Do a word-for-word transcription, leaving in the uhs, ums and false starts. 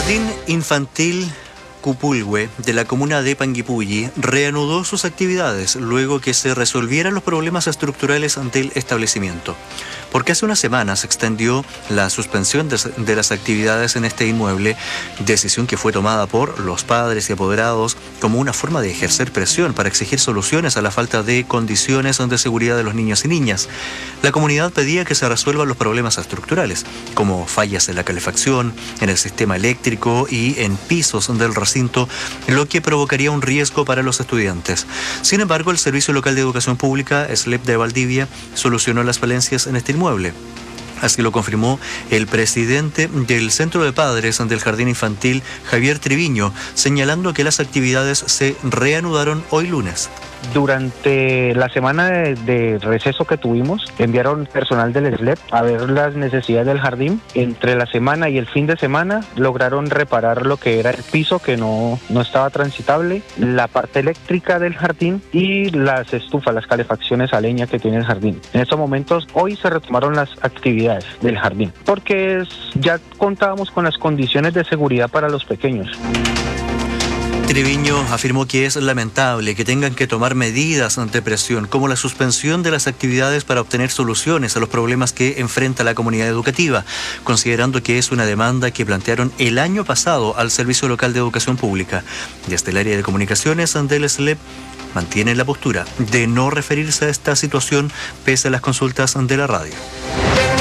Jardín Infantil Cupulgüe de la comuna de Panguipulli reanudó sus actividades luego que se resolvieran los problemas estructurales del establecimiento. Porque hace unas semanas se extendió la suspensión de, de las actividades en este inmueble, decisión que fue tomada por los padres y apoderados como una forma de ejercer presión para exigir soluciones a la falta de condiciones de seguridad de los niños y niñas. La comunidad pedía que se resuelvan los problemas estructurales, como fallas en la calefacción, en el sistema eléctrico y en pisos del recinto, lo que provocaría un riesgo para los estudiantes. Sin embargo, el Servicio Local de Educación Pública, S L E P de Valdivia, solucionó las falencias en este inmueble. Así lo confirmó el presidente del Centro de Padres del Jardín Infantil, Javier Triviño, señalando que las actividades se reanudaron hoy lunes. Durante la semana de, de receso que tuvimos, enviaron personal del S L E P a ver las necesidades del jardín. Entre la semana y el fin de semana lograron reparar lo que era el piso que no, no estaba transitable, la parte eléctrica del jardín y las estufas, las calefacciones a leña que tiene el jardín. En estos momentos, hoy se retomaron las actividades del jardín, porque es, ya contábamos con las condiciones de seguridad para los pequeños. Triviño afirmó que es lamentable que tengan que tomar medidas ante presión, como la suspensión de las actividades para obtener soluciones a los problemas que enfrenta la comunidad educativa, considerando que es una demanda que plantearon el año pasado al Servicio Local de Educación Pública. Desde el área de comunicaciones del S L E P mantienen la postura de no referirse a esta situación pese a las consultas de la radio.